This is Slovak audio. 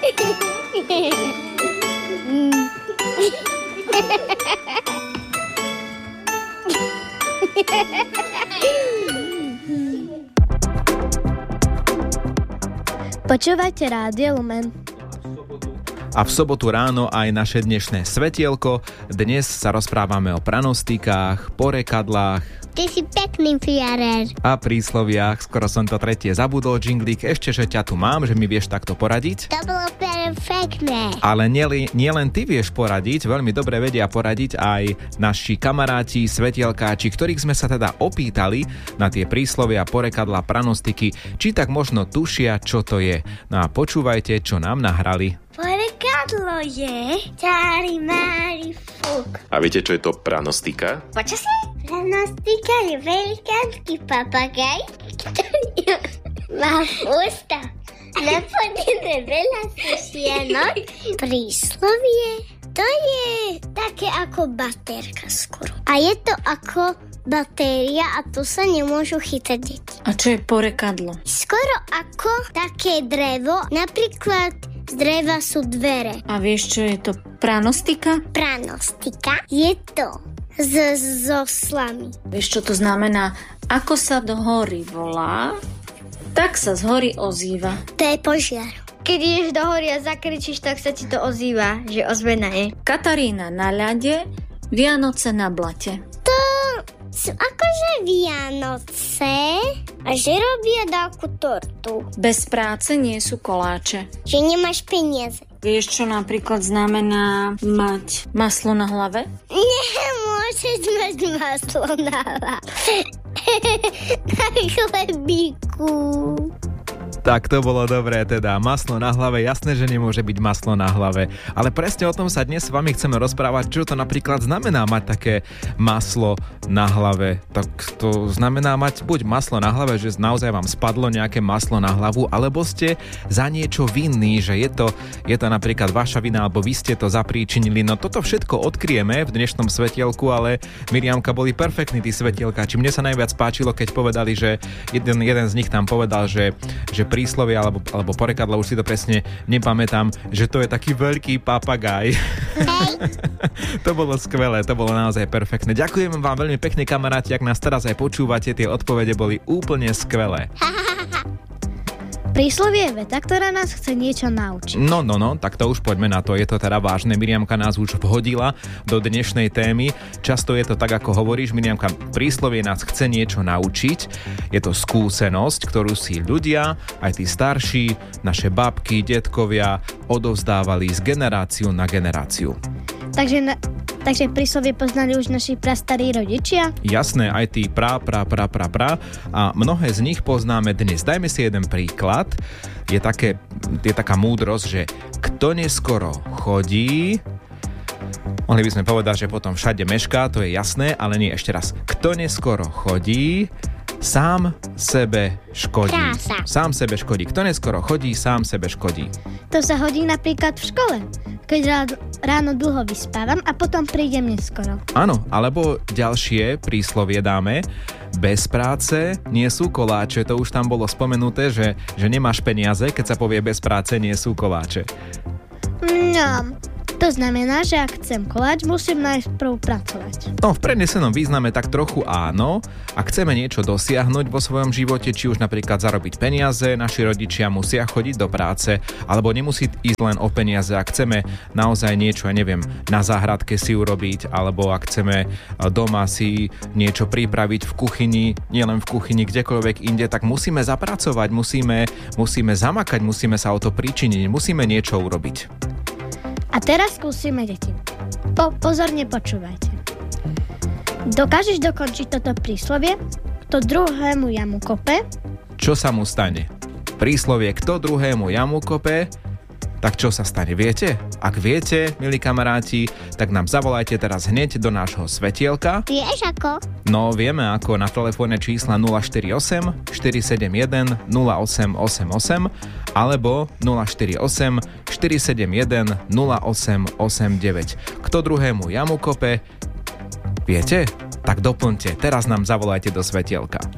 Počúvajte Rádio Lumen. A v sobotu ráno aj naše dnešné svetielko. Dnes sa rozprávame o pranostikách, porekadlách. Ty si pekný fiarer. A prísloviach. Skoro som to tretie zabudol, Džinglík. Ešte, že ťa tu mám, že mi vieš takto poradiť. To bolo perfektné. Ale nielen ty vieš poradiť, veľmi dobre vedia poradiť aj naši kamaráti, svetielkáči, ktorých sme sa teda opýtali na tie príslovia, porekadla, pranostiky, či tak možno tušia, čo to je. No a počúvajte, čo nám nahrali. Porekadlo je Čári mári fuk. A viete, čo je to pranostika? Počasie? Pranostika je velikánsky papagaj, ktorý má ústa naplnené veľa sušienok. Príslovie, to je také ako batérka skoro. A je to ako batéria a to sa nemôžu chytať deti. A čo je porekadlo? Skoro ako také drevo, napríklad z dreva sú dvere. A vieš, čo je to pranostika? Pranostika je to so slami. Vieš, čo to znamená? Ako sa do hory volá, tak sa z hory ozýva. To je požiar. Keď ideš do hory a zakričíš, tak sa ti to ozýva, že ozvena je. Katarína na ľade, Vianoce na blate. To sú akože Vianoce a že robia takú tortu. Bez práce nie sú koláče. Že nemáš peniaze. Vieš, čo napríklad znamená mať maslo na hlave? Nemôžeš mať maslo na hlave. Na chlebíku. Tak to bolo dobré, teda maslo na hlave, jasné, že nemôže byť maslo na hlave. Ale presne o tom sa dnes s vami chceme rozprávať, čo to napríklad znamená mať také maslo na hlave. Tak to znamená mať buď maslo na hlave, že naozaj vám spadlo nejaké maslo na hlavu, alebo ste za niečo vinní, že je to napríklad vaša vina, alebo vy ste to zapríčinili. No toto všetko odkryjeme v dnešnom svetielku, ale Miriamka, boli perfektní tí svetielkáči. Mne sa najviac páčilo, keď povedali, že jeden z nich tam povedal, že príslovie alebo porekadlo, už si to presne nepamätám, že to je taký veľký papagaj. To bolo skvelé, to bolo naozaj perfektné. Ďakujem vám veľmi pekne, kamaráti, ak nás teraz aj počúvate, tie odpovede boli úplne skvelé. Príslovie je veta, ktorá nás chce niečo naučiť. No, tak to už poďme na to. Je to teda vážne. Miriamka nás už vhodila do dnešnej témy. Často je to tak, ako hovoríš, Miriamka, príslovie nás chce niečo naučiť. Je to skúsenosť, ktorú si ľudia, aj tí starší, naše babky, detkovia, odovzdávali z generáciu na generáciu. Takže príslovie poznali už naši prastarí rodičia? Jasné, aj tí pra a mnohé z nich poznáme dnes. Dajme si jeden príklad. Je taká múdrosť, že kto neskoro chodí, mohli by sme povedať, že potom všade mešká, to je jasné, ale nie, ešte raz. Kto neskoro chodí, sám sebe škodí. Krása. Sám sebe škodí. Kto neskoro chodí, sám sebe škodí. To sa hodí napríklad v škole, keď ráno dlho vyspávam a potom prídem neskoro. Áno, alebo ďalšie príslovie dáme. Bez práce nie sú koláče. To už tam bolo spomenuté, že nemáš peniaze, keď sa povie bez práce nie sú koláče. No, to znamená, že ak chcem koláč, musím najprv pracovať. No, v prenesenom význame tak trochu áno. Ak chceme niečo dosiahnuť vo svojom živote, či už napríklad zarobiť peniaze, naši rodičia musia chodiť do práce, alebo nemusí ísť len o peniaze. Ak chceme naozaj niečo, na záhradke si urobiť, alebo ak chceme doma si niečo pripraviť v kuchyni, nielen v kuchyni, kdekoľvek inde, tak musíme zapracovať, musíme zamakať, musíme sa o to pričiniť, musíme niečo urobiť. A teraz skúsime, deti. Pozorne počúvajte. Dokážeš dokončiť toto príslovie? Kto druhému jamu kope? Čo sa mu stane? Príslovie kto druhému jamu kope? Tak čo sa stane, viete? Ak viete, milí kamaráti, tak nám zavolajte teraz hneď do nášho svetielka. Vieš ako? No, vieme ako, na telefónne čísla 048 471 0888 alebo 048 471 0889. Kto druhému jamu kope? Viete? Tak doplňte, teraz nám zavolajte do svetielka.